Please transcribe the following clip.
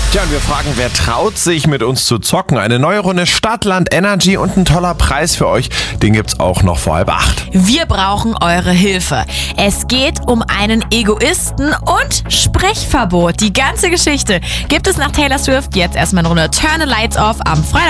Tja, und wir fragen, wer traut sich mit uns zu zocken? Eine neue Runde Stadtland Energy und ein toller Preis für euch. Den gibt's auch noch vor 7:30. Wir brauchen eure Hilfe. Es geht um einen Egoisten und Sprechverbot. Die ganze Geschichte gibt es nach Taylor Swift. Jetzt erstmal eine Runde Turn the Lights Off am Freitag.